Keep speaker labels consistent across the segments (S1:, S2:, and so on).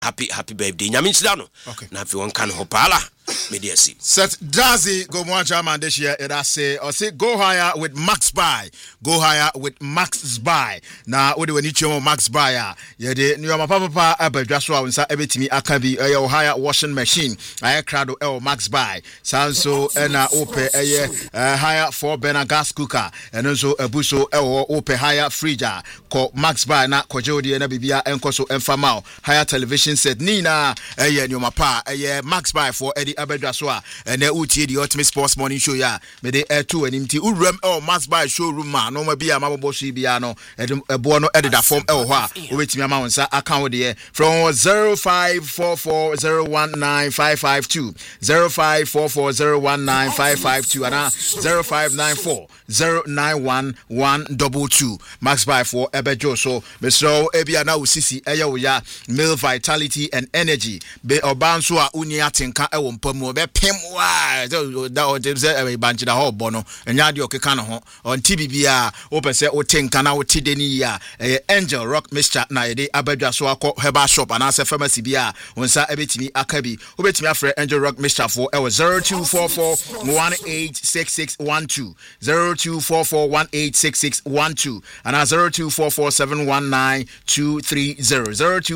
S1: happy birthday nyaminchida no na fi won kan ho pala media see
S2: set Dazi go mo chairman this year it I say go higher with Max Buy na we de wani chemo Max Buy ye de nyoma papa abadwa so a wonsa ebetimi aka bi ye higher washing machine aye crado Max Buy sanso na ope higher 4 burner gas cooker eno so abuso ope higher fridge ko Max Buy na kojodi na bibia enkoso emfama higher television set nina nyoma pa Max Buy for Eddie abedwa so a ene utie the ultimate sports morning show ya me de to animti uram Max Buy showroom ma no ma bia mabbo shi bia no ebo no edida form ho a obetimi ama wonsa account de from 0544019552 0544019552 and 0594091122 Max Buy for ebejo so Mr. Ebia na usisi wo ya male vitality and energy be obanso a uni atenka ewo mpamu be pem wa da o dem say banchi da ho bono enya de okeka no ho on tibibia o pese o tenka na o tideni ya Angel Rock Mixture na ye de abadwa so akọ herbal shop and ase pharmacy bia wonsa ebetimi akabi obetimi afre Angel Rock Mixture for 0244186612 0244186612 and 0244719230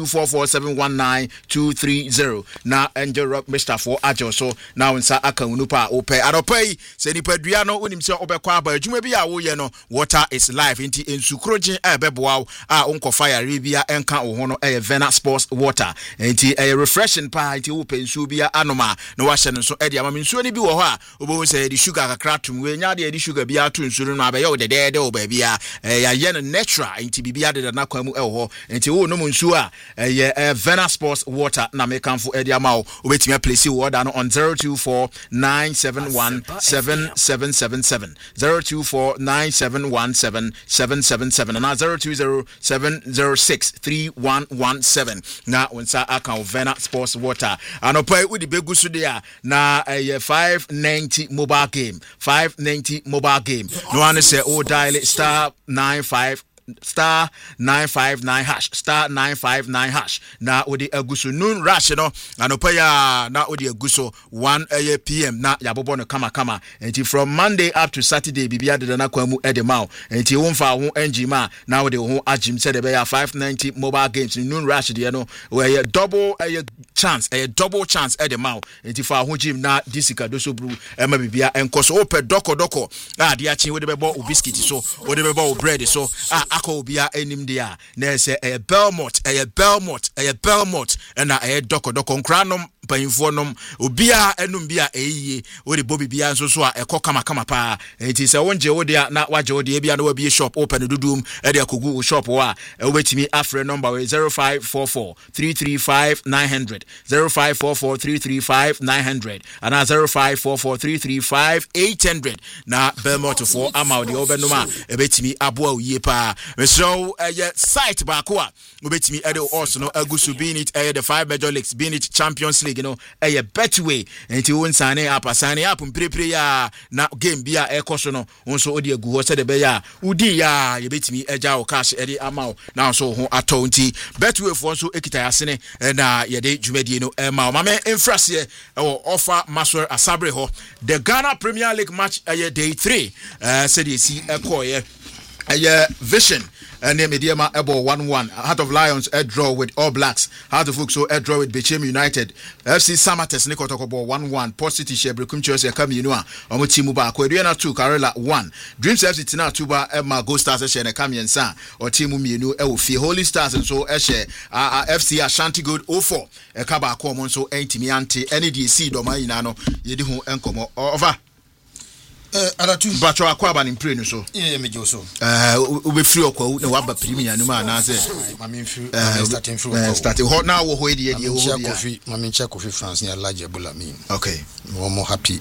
S2: 0244719230 na Angel Rock Mixture for ajo so na wonsa aka unupa ope adopai se nipa dua no onim se obekwa aba adwuma bi a wo ye no water is life inti ensukrogen ebeboa a onko fire bia enka wo ho no Vena Sports water inti refreshing pa inti wo pensu bia anoma no wa hye no so ede amam nsuo ni bi wo ho a obo se di sugar kakra tum we nya de di sugar bia to nsuo no abaye wo de wo ba bia ya ye no natural inti bibia de na kwa mu ho inti wo no nsuo a Vena Sports water na mekanfo ede ama wo obetimi place wo order no on 0249717777 0249717777 and 0207063117 na onsa account Vena Sports water anopai udi begusu dia na 590 mobile game no one say o dial star 959 hash star 959 hash na odi aguso noon rush no anopaya na odi aguso 1 PM na yabobo no kama enti from Monday up to Saturday bibia de na kwamu edemao enti wonfa ho engima na odi ho agim said be 590 mobile games noon rush de no we double chance edemao enti fa ho gym na disika do so bru ema bibia enkoso ope doko de achi we de bebo biscuit so we de bebo bread so akọ obia enim dia na se Belmont na doko nkranom panyimfo nom obia enum bia eyiye we de bobi bia nso so a ekọ kama pa enti se wonje wo dia na waje wo dia bia na wabi shop open dudum e de akogu shop wo a obetimi afre number 0544335900 0544335900 and 0544335800 na Belmont for ama de obenum a ebetimi aboa oye pa so site ba ko a obetimi e de also no agusu being it the 5 major leagues being it Champions League no betway enti won sign up mprepre ya na game bia ekoso no wonso odi agu ho se de be ya udi ya ye betimi eja wo cash edi amao na so ho ato nti betway fo so ekita yasene na ye de dwumadie no ma mame infrase offer Maswer Asabre ho the Ghana Premier League match day 3 said you see ekoye Vision and then Mediama Ebo 1-1. Heart of Lions a draw with All Blacks. Heart of Fuxo a draw with Bechem United. FC Samates Nikotokobo 1-1. Port City Shebrekum Chelsea Kami Inua. Omotimu ba Kwediana 2 Karela 1. Dreams FC Tina Tuba Emma Go Stars Eshe ne Kami Ensa. Or Timu Mienu Ewofi Holy Stars and so Eshe FC Ashanti Good 04. Ekaba Kwomon so Entimiante NDC Doma Inano Yedihu Enkomo over.
S3: Adatu
S2: bacho akwaba ni mpre no so
S3: me joso
S2: we free okwa na waba premier no ma na say
S3: mami starting
S2: hot now wo ho e de ho
S3: dia mami check coffee France ni large ebola mean
S2: okay
S3: we more happy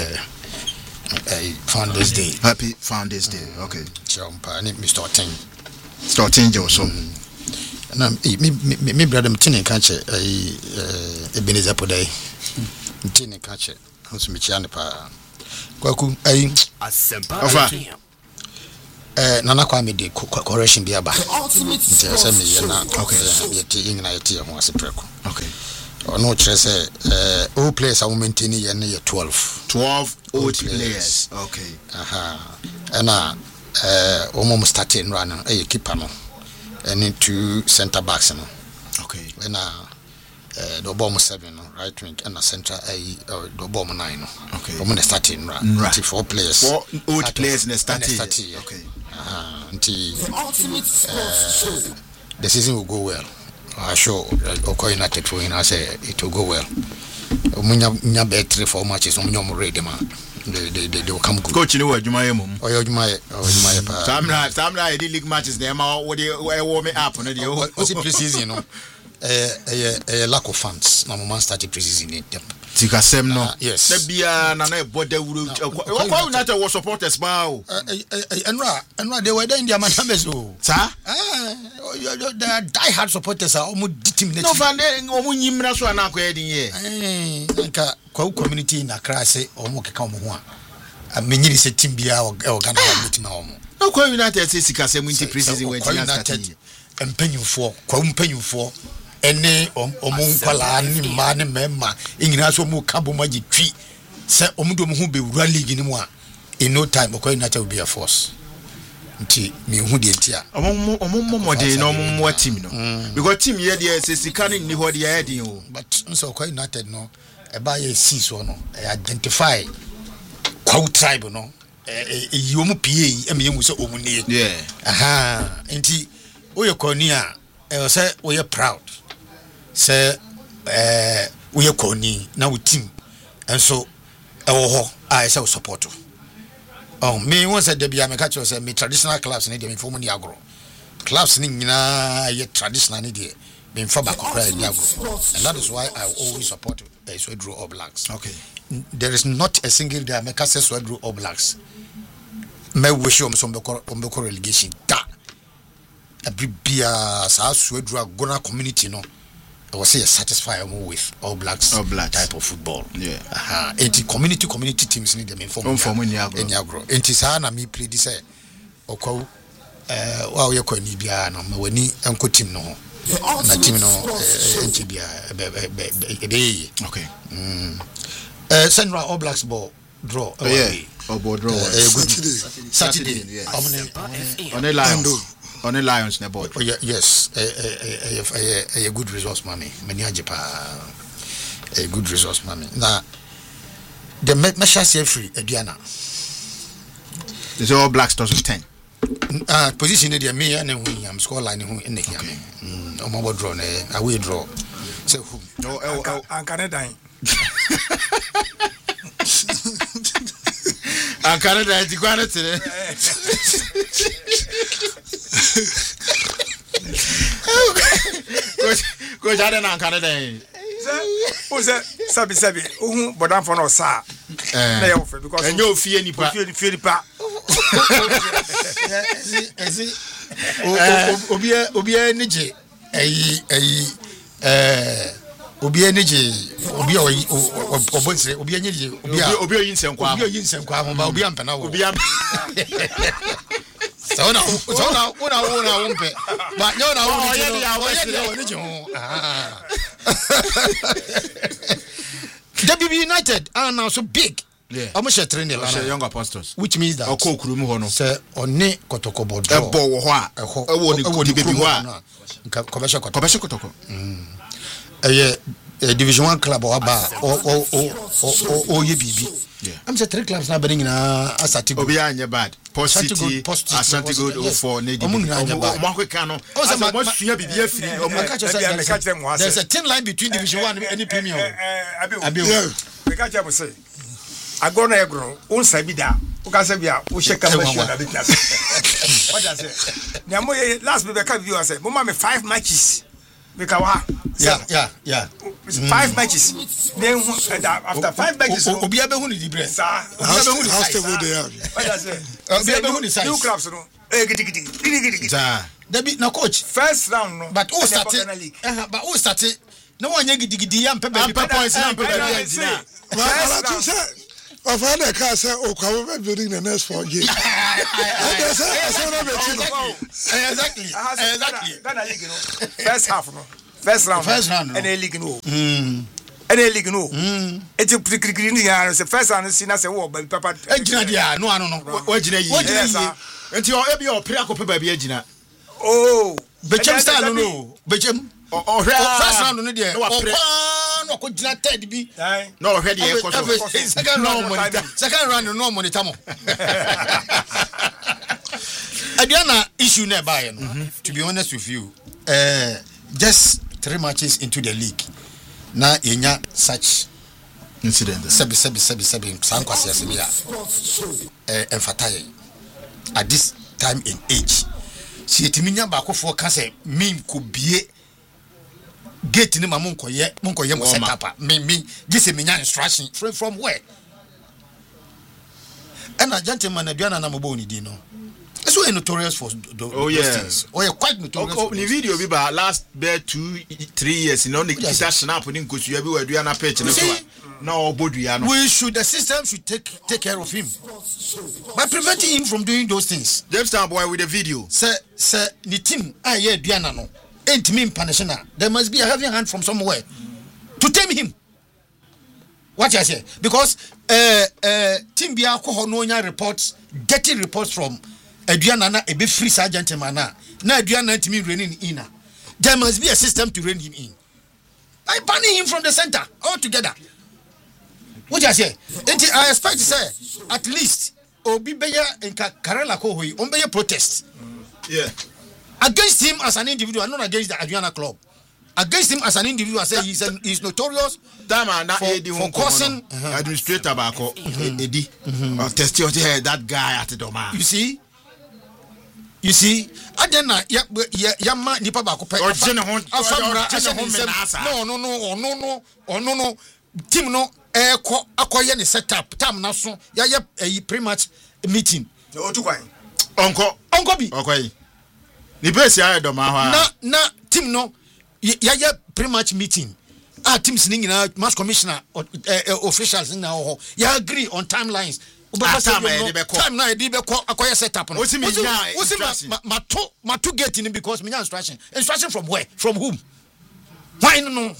S3: Founders Day
S2: okay
S3: champa ni Mr.
S2: Ten joso
S3: na me brother mtini kanche Ebenezer Podai mtini kanche nso me chia ne pa kwaku ai
S1: asempa
S3: Nana Kwame de correction bi aba. Say me na okay. Yeti ingina yeti ho ase preko.
S2: Okay.
S3: No kyerɛ sɛ all players a maintain yɛ ne yɛ
S2: 12 old players. Okay.
S3: Ɛna ɔmo starting run ɛyɛ keeper no ɛne 2 center backs no.
S2: Okay.
S3: Ɛna the bomb 7 no right wing ɛna center the bomb 9 no. Okay. Ɔmo starting run. 4 players.
S2: 4 old players in the starting.
S3: Okay. Until the season will go well. I sure Oko United for I say it will go well. Munya bet 3-4 matches on your ready man. They will come good.
S2: Coach, you know what you might
S3: some
S2: league matches there. What they warm it up on the
S3: preseason, you know. A lack of funds. No man started preseason in them.
S2: Tikasem no.
S3: Yes.
S2: The bia na na body why not was supporters now.
S3: And they were there in their numbers.
S2: Sir?
S3: The die-hard supporters are almost team.
S2: No fan omu nyimra so na akwa edin ye.
S3: Nka kwa community na kra se omu keka omu ho a. Menyiri se team bia o Ghana meeting omu.
S2: No kwa United say Tikasem into preseason when
S3: United mpanyufo ene omu nkwala ni ma ne mema ingina so mu kabo ma gitwi se omudo mu hu be wura league ni mu a in no time Kwa United will be a force nti me hu de ntia
S2: omu modern no omu team no because team here dey say sika ni ho dey heading o
S3: but so Kwa United no e ba ye see so no identify Kwa tribe no e omu PA e me hu se omu ne nti oye koni a say we are proud say we are koni na we team and so ho I say support me once said there me catch say me traditional clubs ni dey me form ni agro clubs ni nyina ye traditional ni dey me for back cry ni agro and that is why I always support Swedru All Blacks.
S2: Okay,
S3: there is not a single day me catch Swedru All Blacks me wish you some relegation da Abibia sa Swedru Gona community no I was say satisfied with All Blacks type of football.
S2: Yeah.
S3: Enti community teams need them inform
S2: in
S3: agro. Enti sa na me play this okwa wa we kwa ni bia na me wani enko team no na team no enti bia be.
S2: Okay.
S3: Central All Blacks ball draw.
S2: Or ball draw.
S3: Saturday.
S2: On the Lions. On the Lions na board.
S3: Yes, a good resource mommy. Many ajepa a good resource mommy. Now the measure say free Ediana.
S2: This All Blacks 2010.
S3: Position there me and who am score line who in the game. Omo draw na away draw. Say who?
S4: No, and Canada.
S2: And Canada is going today. Coach, I don't know Canada.
S4: Who's that? Sabi. Who but I'm for no sa. Because
S2: and you fear any part.
S3: Obia nije Obia nije obonsire obia nije
S2: obia yinsenkwa
S3: ho obia mpana wo so na wumpe ba nyo na wo nije ho WB United are now so big.
S2: Yeah.
S3: Almost a trainer
S2: young apostles.
S3: Which means that
S2: okokuru ho no
S3: say one kotokobo draw.
S2: Ebo wo ho a ewo ni baby ho a
S3: commercial
S2: kotoko.
S3: Division 1 club or ba o ye bibi. I'm say 3 clubs na bring na Asante
S2: Obi anya bad. Post City, Asante Good for Nedi. Omo no. Omo sua bibi afiri.
S3: There's a thin line between Division 1 and any Premier.
S4: Abi. We catch am say agona egro on sabi da o ka sabi a o sheka machine na business what does it nyamo last be ka view say mama me 5 matches we ka wa
S3: yeah
S4: 5 matches then after 5 matches
S3: obi abehu ni dibre
S4: sa
S3: obi abehu ni size
S4: what does it
S3: obi abehu ni size
S4: new clubs no gidi
S3: za Dabi na coach
S4: first round no
S3: but who started but who started no one gidi ya mpe
S2: points na mpe
S5: Of other car say Okwa building the next 4 years.
S3: Exactly.
S4: Ghana league no. First half no. First round. And league no. Any league no. It's a pretty ni ya se first round si na se wo ba papa.
S3: Ejina dia no.
S2: Wa jina yi. Enti o ebi o pre akopɛ ba bi agina.
S3: Oh, Bechem style no. Bechem.
S2: Oh,
S3: first round no dia. No ko jina third bi.
S2: No hwɛ de ekoso.
S3: Second round no monitor mo. Adiana issue na buy no. To be honest with you, just 3 matches into the league. Na yenya such
S2: incident.
S3: Sebi sankwase asemia. Emfataye. At this time in age. Si etiminya ba akofo ka say me ko bie gate ni ma monkoye mo set up. Me gise menya instruction from where? And a gentleman Aduana na mo ni di no. So notorious for those things. Oh, quite notorious.
S2: Oh, the video be ba last 2-3 years in only that snap ni nkosu abi wa Aduana pitch na so. No, the system should take care of him by preventing him from doing those things. James Town boy with the video.
S3: Sir, the team Diana no ain't me punishing. There must be a heavy hand from somewhere to tame him. What I say? Because team Bia Kohononia reports, getting reports from Diana a bit free sergeant mana. Now Diana to me reining in. There must be a system to rein him in. I banning him from the center altogether. What I say? I expect to say at least Obi Beya and Karela Kohoi on Beya protest.
S2: Yeah.
S3: Against him as an individual, not against the Adriana club. Against him as an individual, I say he's notorious for causing
S2: administrator Bako Eddie test that guy at the Doma.
S3: You see, Adena Yama Nipa Bako no. Team no akoye ne setup tam na so ya pretty much meeting onko bi
S2: okay ni base ya do ma ha
S3: na team no ya pretty much meeting teams ni nyina mass commissioner officials na ho ya agree on timelines time na e di be ko akoye setup no mato gate ni because me instruction from where, from whom, why no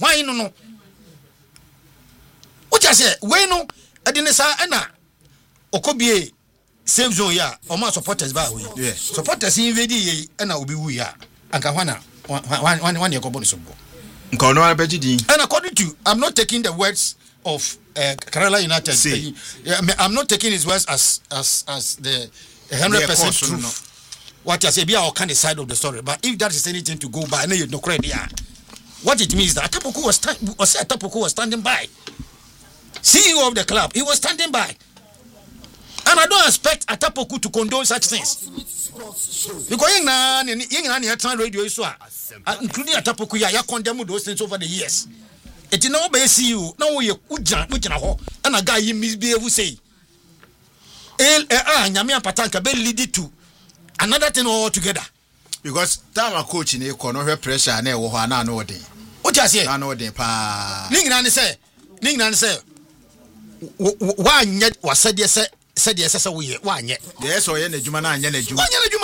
S3: what I say, we no adinesa na okobie same zone ya o ma supporters ba we.
S2: Yeah.
S3: Supporters invade ye na obi wu ya. Anka hwana one ye kobo so bo.
S2: Nka ono abeji din.
S3: And according to I'm not taking the words of Kerala United. I'm not taking his words as the 100% truth. What I say be our kind of side of the story, but if that is anything to go by, no credit. What it means that Atapoku was standing by. CEO of the club, he was standing by. And I don't expect Atapoku to condone such things. Because you radio including Atapoku, ya condemn those things over the years. It is now by CEO, now we are and a guy you misbehave say. Nyamia Patanka be lead to another thing altogether.
S2: Because time a coach in a corner pressure and a wohana no day.
S3: What I say?
S2: I know the pa.
S3: Ningnan say. Why yet was said yes, we one yet.
S2: Yes, or any Jumana and Yenajuma.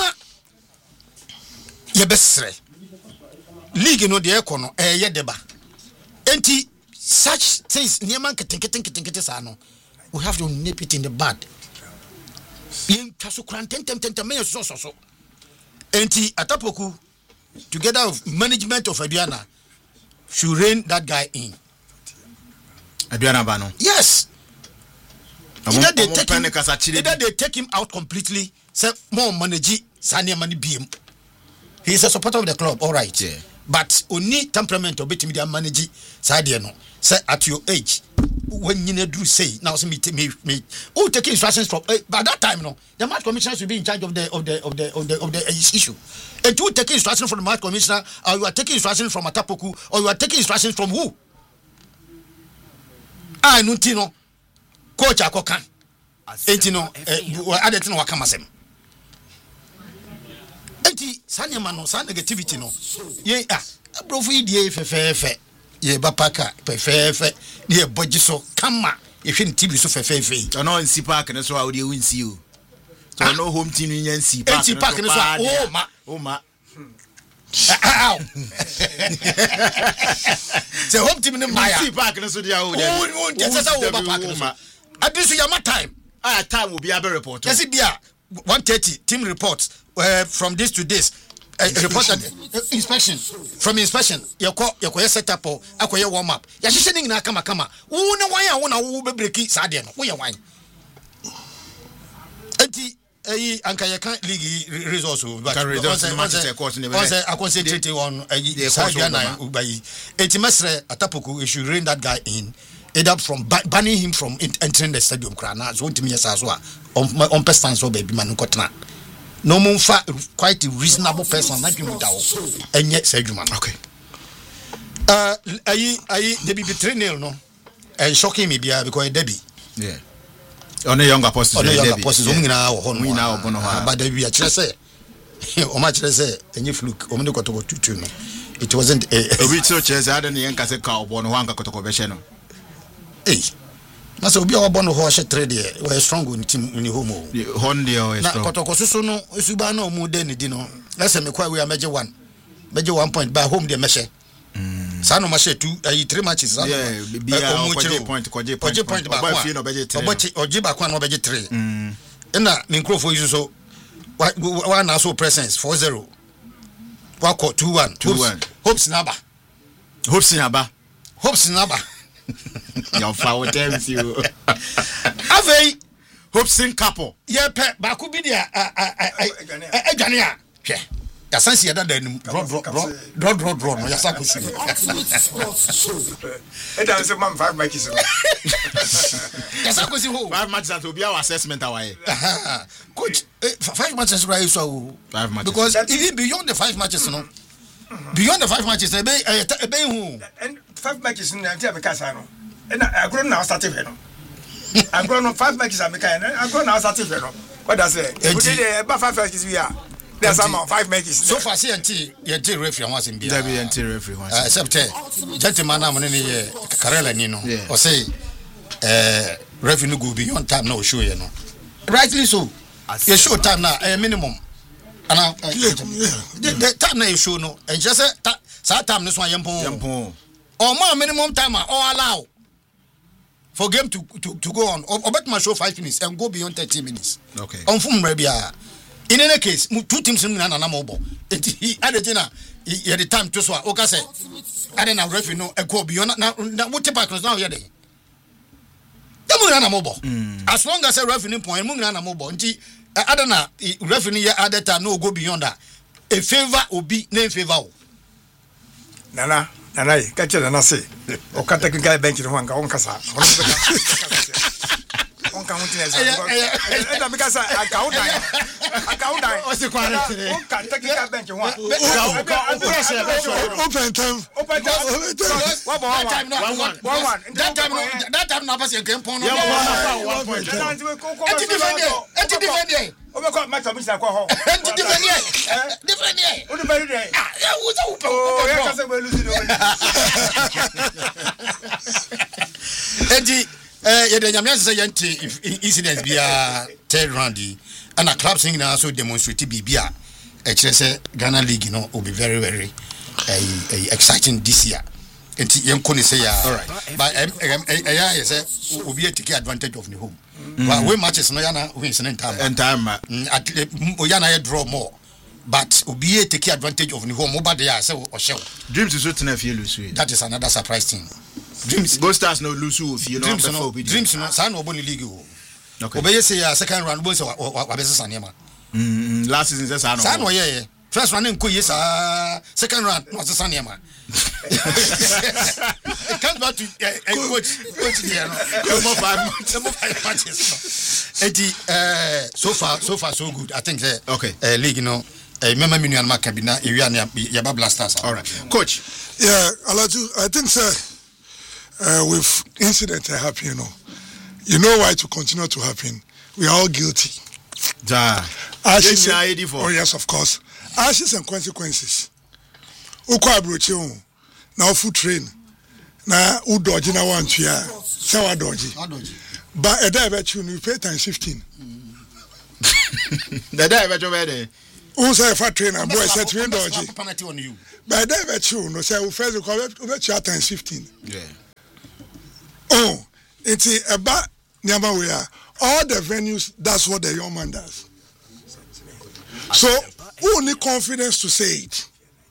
S3: Ye best league no de econo, yet deba. Enti such things near man can take it. We have to nip it in the bud. In Tasukran, 10 million so. Enti Atapoku, together with management of Aduana, should rein that guy in.
S2: Aduana Bano.
S3: Yes. Either they take him out completely, say more manage Sanya money beam. He is a supporter of the club, all right.
S2: Yeah.
S3: But only temperament of bit media manage Sadiano. Say at your age, when you do say now me take instructions from by that time no the match commissioners will be in charge of the issue. And you take instructions from the match commissioner, or you are taking instructions from Atapoku, or you are taking instructions from who? Nutino coach akokan entino adetino wakamasem enti sanyama no san negativity no ye brofu idie fefefe ye bapaka fefefe ye bojiso kama ye hwe TV so fefefe
S2: ono nsi park ne so awde winsi o So no home team in NC Park.
S3: NC Park oh ma. Ow. The home team in Maya.
S2: NC Park so dia o.
S3: At this yama time.
S2: Time will be a report.
S3: Yes, it be 1:30 team reports from this to this. Report inspection. From inspection, you set up or acquire warm up. You're sitting in a kama. Who know why I want to break it? Sadian, we are wine. Anka you can't league resource, but I concentrate on Etimasre Atapuku. You should rein that guy in. Either from banning him from entering the stadium. Krana, so to me as well. On pestance or baby man kotna. No more quite a reasonable person like you and yet said you man.
S2: Okay.
S3: They be betrayal no, and shocking me because Debbie.
S2: Yeah. On the younger apostles.
S3: Only now, but they be a chase. Or much say, and you fluke, only got to go to me. It wasn't a researcher. I don't know, Yanka cow, one who got to go. Hey, Master will be our bond of horse trade. We're strong in team in the home.
S2: Hondio is
S3: Kotokosuno, Subano, Mudeni Dino. Let's say, we are major 1 point by home, the measure. Sano Mashe 3 matches.
S2: Yeah, point or
S3: Jiba Kwan or 3. And that Ninkro for you so one also presence 4-0. Wako 2-1. Hopes Naba.
S2: Your flower tells you.
S3: Ave
S2: Hopsin couple.
S3: Yeah, Bakubidia. Gania. Yasansi yada then draw. Yasakusi.
S4: It doesn't man 5 matches.
S3: Yasakusi who
S2: 5 matches that will be our assessment away.
S3: Coach, 5 matches right so
S2: 5 matches.
S3: Because even beyond the 5 matches, no. Beyond the 5 matches, a bay who
S4: and 5 matches in the Casano. And I grown now starting. I'm grown on 5 matches. I'm grown now starting. What does it? About 5 matches we are. There's some 5 matches. So far, CNT, your referee was in
S2: referee
S3: except gentleman, I'm in Carella Nino or say revenue go beyond time no show, you know. Rightly so. You show time now a minimum. And the time now you show no, and just that time this one yampo or more minimum time or allow for game to go on or bet my show 5 minutes and go beyond 30 minutes.
S2: Okay.
S3: On from Rebia. In any case, 2 teams in an mobile. He added dinner. He had the time to swap. Okay, say, I don't know referee no a go beyond now. What the pack was now here? The mobile. As long as a referee point, Mungana mobile. I don't know referee at that time no go beyond that. A favor will be name favor.
S4: Nana, catch it and I say, or cut the guy bench in one casa. Because I count. What's the quality? Open time. That time, not passing game. Incidents be a third round and a club singing also demonstrate BBA. Ghana League, you know, will be very, very exciting this year. And young Kone say, all right, but I say, will be a take advantage of the home. But we matches no yana wins in time. At Oyana draw more. But will be a take advantage of the home over there. So or show
S2: Dreams is written if you lose.
S3: That is another surprise thing.
S2: Dreams Ghost Stars no lose you know
S3: Dreams no san oboni league o. Okay. Obey say second round boys wabese sanema.
S2: Last season say san.
S3: San no yeah. First round nko yes second round no sanema. It comes back to coach there no. More 5 matches. So far so good. I think
S2: okay.
S3: League you know remember Minian Makabina area near Yaba Blasters.
S2: All right. Coach.
S5: Yeah, Alaju, I think sir with incidents that happen, you know why to continue to happen. We are all guilty. Ashes, oh yes, of course. Ashes and consequences. Ukwa broche now food train. Na udoji na one chia. Sawa doji. But a day bet you pay times 15.
S2: The day I went
S5: who say if I trainer boy say train dodgy. By then bet you no say we first call bet you times 15.
S2: Yeah.
S5: Oh, it's about Nyama we are all the venues. That's what the young man does. So who need confidence to say it?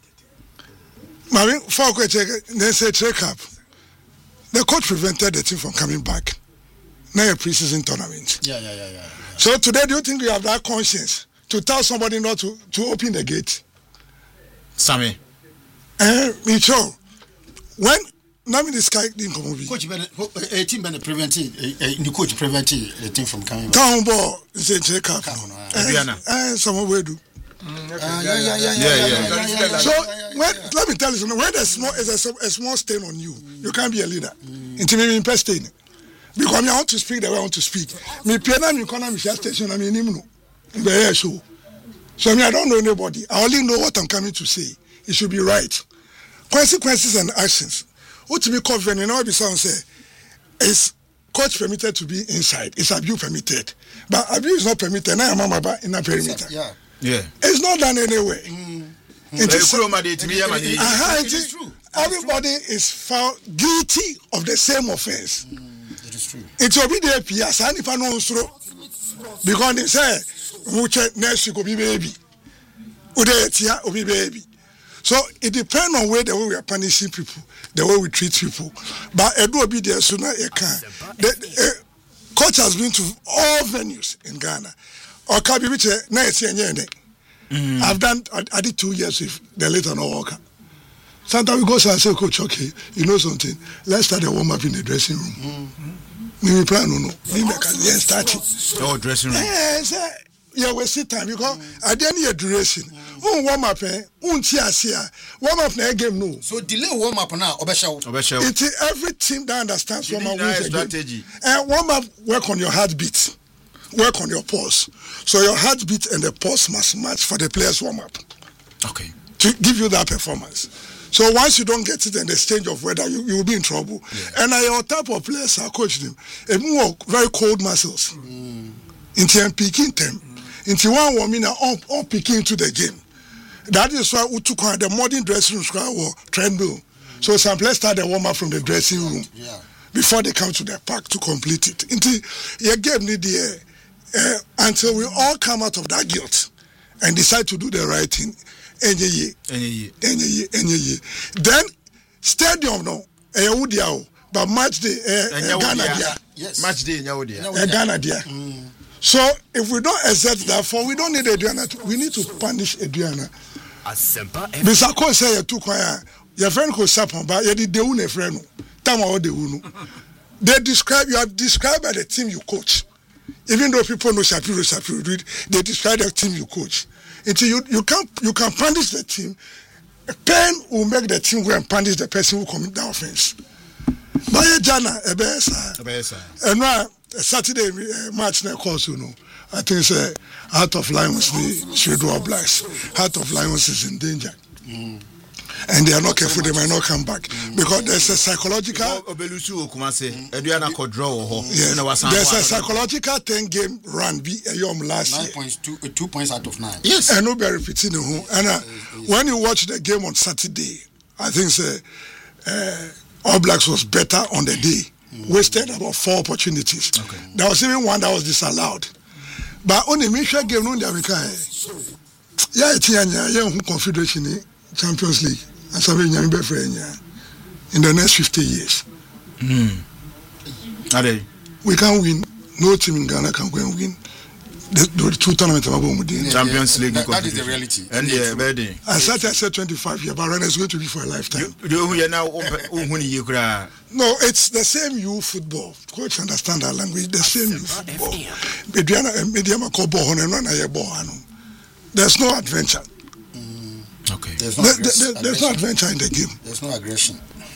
S5: Mami, for they say check up. The coach prevented the team from coming back. Now a pre-season tournament.
S3: Yeah.
S5: So today, do you think you have that conscience to tell somebody not to open the gate?
S2: Sammy.
S5: Me too. When Nami this guy didn't come over.
S3: Coach a team been preventing the coach preventing the team from coming back.
S5: Town ball is a check up. Someone will do. So let me tell you something. When there's a small stain on you, you can't be a leader. Until maybe in stain. Because I want to speak the way I want to speak. Me piano me corner me station I mean no. Be show. So I don't know anybody. I only know what I'm coming to say. It should be right. Consequences and actions. What to be covered now be sound say is coach permitted to be inside. Is abuse permitted. But abuse is not permitted. Now I'm in a perimeter.
S2: Yeah.
S5: It's not done anyway. It is true. Everybody is found guilty of the same offense.
S3: It is true.
S5: It will be the PS and if I know because they say next week will be baby. Will be baby. So it depends on the way we are punishing people, the way we treat people. But it will be there sooner you can. The coach has been to all venues in Ghana. Or can be nice. I did 2 years with the later no worker. Sometimes we go and say, coach, okay, you know something. Let's start a warm up in the dressing room. We plan no. We make a start it.
S2: Oh, dressing room.
S5: Yeah, we sit time because at the end of the duration, warm up, warm up na game no.
S3: So delay warm up now, Obesha.
S5: It's every team that understands warm up wins a game. And warm up work on your heartbeat, work on your pulse. So your heartbeat and the pulse must match for the players warm up.
S2: Okay.
S5: To give you that performance. So once you don't get it in the stage of weather, you will be in trouble. Yeah. And your type of players are coach them. Even very cold muscles. Into peaking them. Into one woman on peaking into the game. That is why we took the modern dressing room or treadmill. So some players start the warm up from the dressing room before they come to the park to complete it. Until your game need the until we all come out of that guilt and decide to do the right thing. Then stadium no but match day Ghana dia.
S2: Yes. Match day
S5: Ghana dia. So if we don't accept that for we don't need Adriana we need to punish Adriana. Mr. Ko say you too quiet. Your friend ko sapon ba you dey wu na friend no. Time all dey wu no. You are described by the team you coach. Even though people know Shapiro, they describe the team you coach. Until you can punish the team. Pain will make the team go and punish the person who commit the offense. But Jana, and now Saturday match na course you know. I think it's Heart of Lions the Shedwa Blacks. Heart of Lions is in danger. And they are not careful, they might not come back. Because there's a psychological... There's a psychological 10-game run last year.
S3: 2 points out of 9.
S5: Yes. And nobody repeating the whole. And when you watch the game on Saturday, I think All Blacks was better on the day. Wasted about 4 opportunities. Okay. There was even one that was disallowed. But on the Misha game, Confederation Champions League and something in the next 50 years. We can't win. No team in Ghana can go and win the 2 tournaments.
S2: Champions League.
S3: That is the reality.
S5: And I said 25 years, but it's going to be for a lifetime. No, it's the same youth football. Coach understand that language. The same youth football. There's no adventure.
S2: Okay.
S5: There's no adventure in the game.
S3: There's no aggression.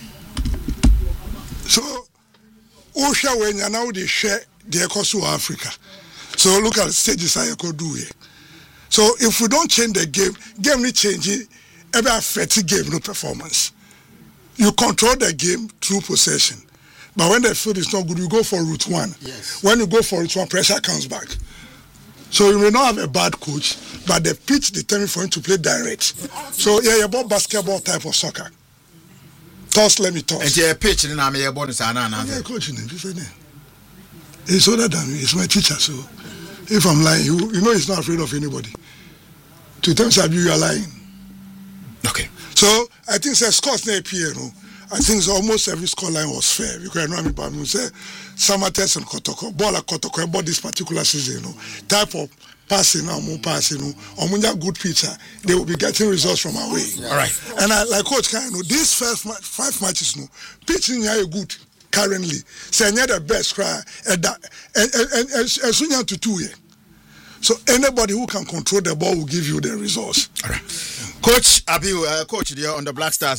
S5: So, Osha when you now they share the cost of Africa. So look at the stages I could do here. So if we don't change the game will change it. Every affect game no performance. You control the game through possession. But when the field is not good, you go for route 1.
S3: Yes.
S5: When you go for route 1, pressure comes back. So you may not have a bad coach, but the pitch determined for him to play direct. So yeah, about basketball type of soccer. Toss, let me toss.
S2: And yeah, pitch in the bonus.
S5: I'm coaching him. He's older than me. He's my teacher. So if I'm lying, you know he's not afraid of anybody. To tell me you are lying.
S2: Okay.
S5: So I think scores near PNO. I think almost every score line was fair because I know about me say Samatex and Kotoko, Bola Kotoko about this particular season, type of passing or more passing or good pitcher, they will be getting results from away.
S2: All right.
S5: And I like Coach Kano, these first 5 matches pitching are good currently. Say the best cry and soon you have to 2 years. So anybody who can control the ball will give you the results.
S2: All right. Coach Abiu, coach there on the Black Stars,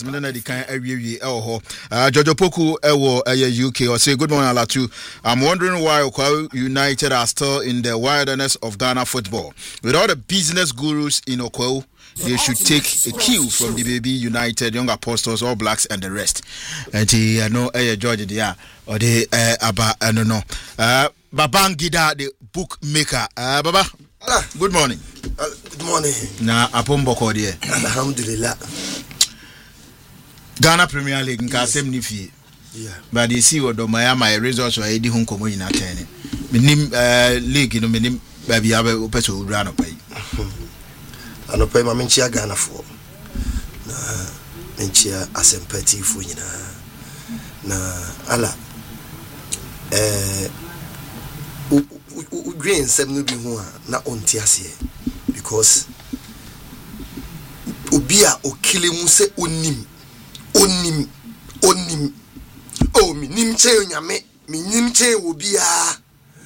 S2: Jojo Poku UK or say good morning Alatu. I'm wondering why Okwa United are still in the wilderness of Ghana football. With all the business gurus in Okwa, they should take a cue from the baby United, Young Apostles, All Blacks and the rest. And I know George there or the Aba I don't know. Babangida the bookmaker. Baba. Good morning.
S6: Good morning.
S2: Na apomboko die.
S6: Alhamdulillah.
S2: Ghana Premier League nka asem ni fie.
S6: Yeah.
S2: But they see what my results were edi hun komo ina ten. Minim league no minim ba bia be opeso ura no pai.
S6: Anopai ma menchia Ghana fo. Na menchia asempati fo nyina. Na ala green sem no bi ho a na onti ase because obia okile mu se onim oh minim che nyame minim che obia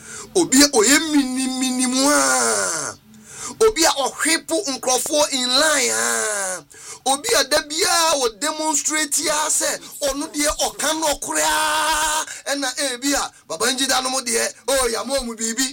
S6: minim a obia ohwepo nkrofo in line a obia da bia o demonstrate ya se onu de oka no okura na bia babangida no mo de ya mo mu bibi.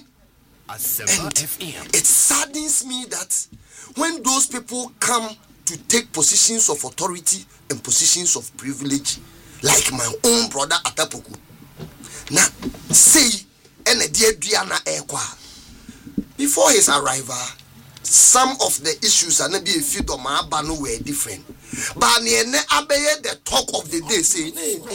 S6: It saddens me that when those people come to take positions of authority and positions of privilege, like my own brother Atapoku, now say ene dear Diana Ekwa. Before his arrival, some of the issues are not be a feed of my banu were different. But abeye the talk of the day say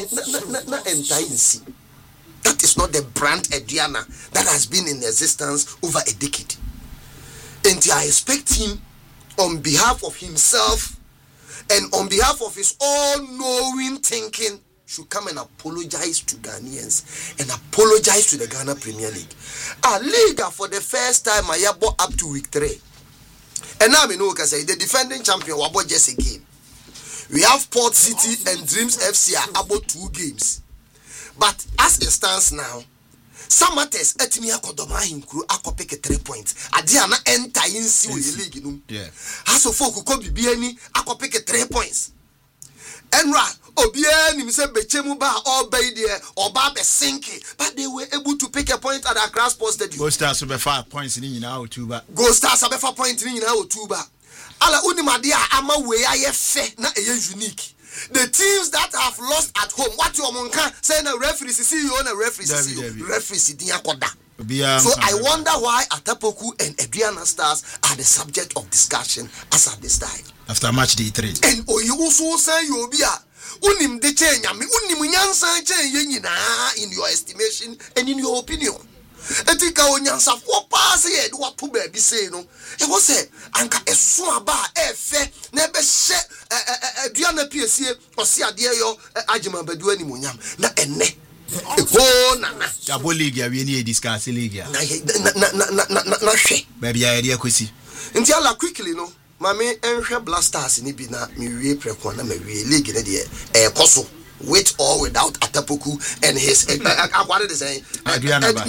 S6: that is not the brand Ediana that has been in existence over a decade. And I expect him on behalf of himself and on behalf of his all-knowing thinking should come and apologize to Ghanaians and apologize to the Ghana Premier League. A league for the first time I have bought up to week 3. And now we know say the defending champion wabo just a game. We have Port City and Dreams FC are about 2 games. But as it stands now, Samatex etimi akodoma hinkru akopeke 3 points. Adia na enter in si we league no. Yeah. Haso folk ko bibia ni akopeke 3 points. Enra obia ni se bechemu ba obey there oba be sinki, but they were able to pick a point at Accra Sports Stadium.
S2: Go Stars be 5 points ni nyina o 2 ba.
S6: Go Stars be 5 points ni nyina o 2 ba. Ala unimade ama we aye fe na eye unique. The teams that have lost at home, what you monka say na referee see you on a referee see you referee din akoda. So I wonder why Atapoku and Adriana Stars are the subject of discussion as at this time.
S2: After match day 3.
S6: And you also say you be unim de nyame unim nyansa chen ye nyina in your estimation and in your opinion. Etika onyansa fo pass ye do to baby say no. E go say anka eso aba efe na be hye aduana piesie ose ade yo agima badu animonyam na enne eko nana
S2: abo league ya we ni discuss league ya
S6: na hwe
S2: baby ya ade akosi
S6: nti ala quickly no mame enhwe Blasters ni bi na me wie preko na me wie league ne de ekoso with or without Atapoku and his what is saying Adriana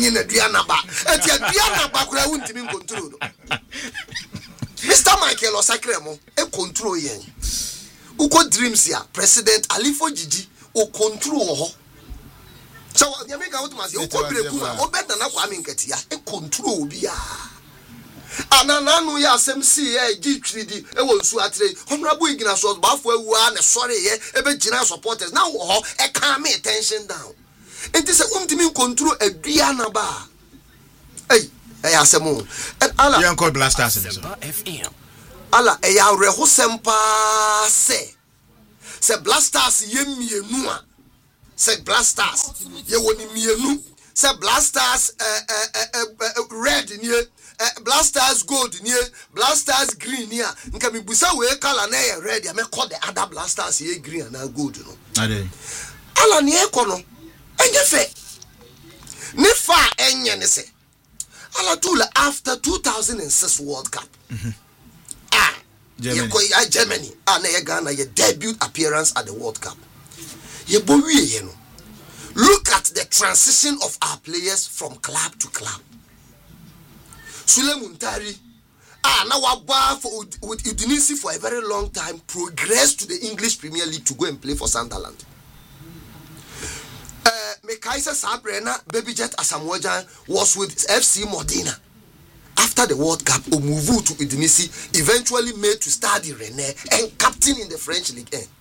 S6: ba kura wuntimi control no Mr. Michael Osakremo e control yen uko Dreams ya President Alifo Gigi o control ho so yameka automatic uko breku ma obeda na kwa minketia e control bia anananu ya SMC G3D e wonsu atre honorable igina so bafo awua na sori ye ebe gina supporters na wo ho e calm attention down enti se untimi control adua na ba asemo and ala
S2: yan call blasters
S1: FM
S6: ala ya reho sempa se blasters ye mienu a se blasters ye woni mienu se blasters red ni blasters gold ni blasters green ni a nka mi busa we color na ye red ya me call the other blasters ye green na gold no
S2: ade
S6: ala ni e kono enye fe ni fa enye ne se ala tula after 2006 World Cup Germany na ye Ghana ye debut appearance at the World Cup ye bo wie no look at the transition of our players from club to club. Sule Muntari na waba with Udinese for a very long time progressed to the English Premier League to go and play for Sunderland. Mekaisa Sabrina Babyjet Asamoah was with FC Modena. After the World Cup, Omuvu to Udinese eventually made to study Rennes and captain in the French League 1.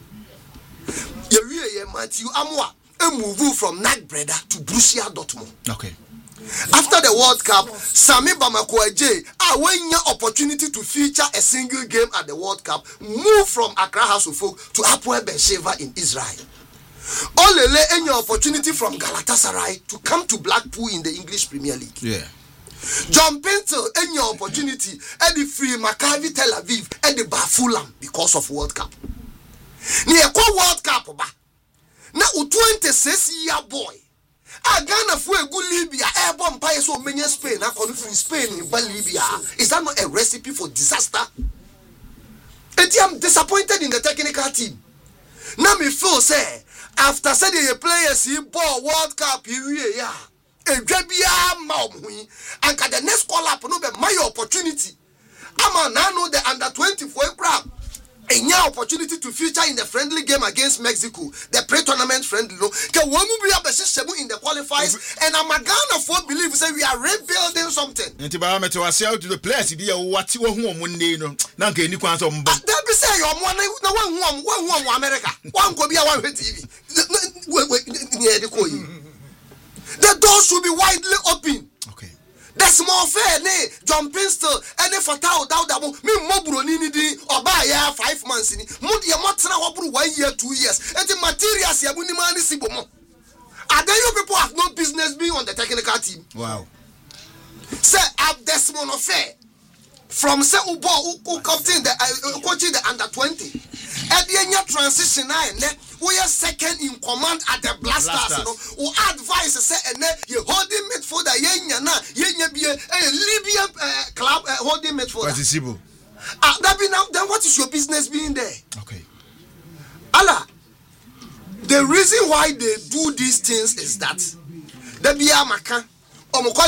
S6: Matthew Amoah move from NAC Breda to Borussia Dortmund.
S2: Okay.
S6: After the World Cup, Sami Bamako Aje, when your opportunity to feature a single game at the World Cup, moved from Accra House of Folk to Hapoel Beersheva in Israel. Olele any opportunity from Galatasaray to come to Blackpool in the English Premier League.
S2: Yeah.
S6: John Pinto any opportunity at the free Maccabi Tel Aviv and the Fulham because of World Cup. Near World Cup ba. Na 26-year boy. Ghana for a good Libya airborne pie so many Spain na free Spain in Libya. Is that not a recipe for disaster? And I'm disappointed in the technical team. Now me feel say after saying the players he ball World Cup yeah. And the next call up no be my opportunity. I'm now the under 24 crowd. A new opportunity to feature in the friendly game against Mexico, the pre-tournament friendly. No, can one be a in the qualifiers? And I'm a Ghana for believe say we are rebuilding something.
S2: And to the players, be a what you want one day. No, now can you answer?
S6: That be say you're one America. One go be a one TV. The doors should be widely open.
S2: Okay.
S6: That's more fair, ne? John Pinstall, and if a towel down that me mobro nini or buy 5 months in Mudi Matana Wabru 1 year, 2 years, and the materials Yabunimani Sibomo. Are there you people have no business being on the technical team?
S2: Wow.
S6: Say at Desmond Affair from say Ubo who captain the coaching the under 20. At the end transition we are second in command at the Blasters. Who advise say and you holding midfielder yenya be a Libyan club holding midfielder. That be now then what is your business being there?
S2: Okay.
S6: Allah, the reason why they do these things is that the Biamaka